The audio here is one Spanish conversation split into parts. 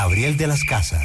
Gabriel de las Casas.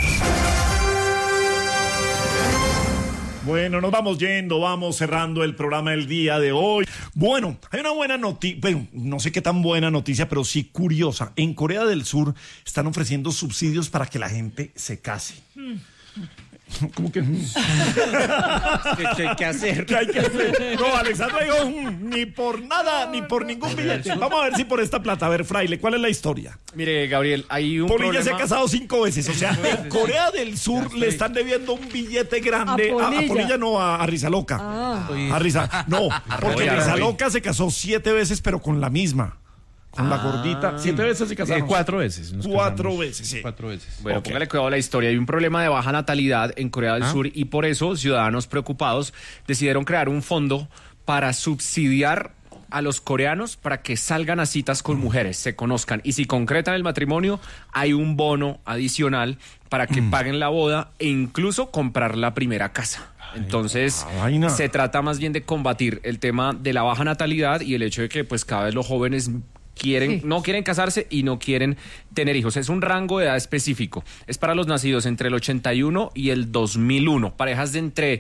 Bueno, nos vamos yendo, vamos cerrando el programa del día de hoy. Bueno, hay una buena noticia, bueno, no sé qué tan buena noticia, pero sí curiosa. En Corea del Sur están ofreciendo subsidios para que la gente se case. ¿Cómo que? ¿Qué hay que hacer? ¿Qué hay que hacer? No, Alexandra dijo, ni por nada, ni por ningún billete. Vamos a ver si por esta plata. A ver, Fraile, ¿cuál es la historia? Mire, Gabriel, hay un Polilla problema. se ha casado 5 veces. O sea, en Corea del Sur le están debiendo un billete grande. A Polilla no, a Rizaloca. A Risa. No, porque Rizaloca se casó 7 veces, pero con la misma. Con la gordita. 7 veces se casaron. 4 veces. 4 veces, sí. 4 veces. Bueno, póngale cuidado a la historia. Hay un problema de baja natalidad en Corea del Sur y por eso ciudadanos preocupados decidieron crear un fondo para subsidiar a los coreanos para que salgan a citas con mujeres, se conozcan. Y si concretan el matrimonio, hay un bono adicional para que paguen la boda e incluso comprar la primera casa. Entonces, se trata más bien de combatir el tema de la baja natalidad y el hecho de que pues cada vez los jóvenes no quieren casarse y no quieren tener hijos. Es un rango de edad específico. Es para los nacidos entre el 81 y el 2001. Parejas de entre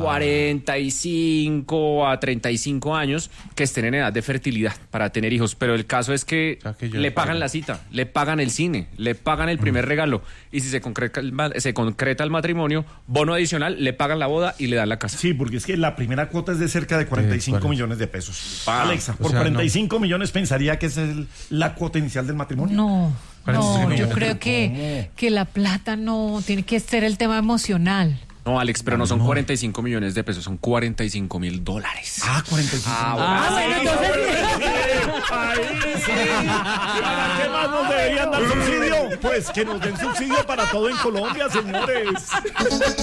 45 a 35 años que estén en edad de fertilidad para tener hijos. Pero el caso es que le pagan la cita, le pagan el cine, le pagan el primer regalo. Y si se concreta el matrimonio, bono adicional, le pagan la boda y le dan la casa. Sí, porque es que la primera cuota es de cerca de 45 millones de pesos. Alexa, por 45 millones pensaría que es la cuota inicial del matrimonio. No, yo creo que la plata no tiene que ser el tema emocional. No, Alex, pero no son 45 millones de pesos, son $45,000. 45. Bueno, entonces Ahí sí. ¿Para qué más nos deberían dar subsidio? Pues que nos den subsidio para todo en Colombia, señores.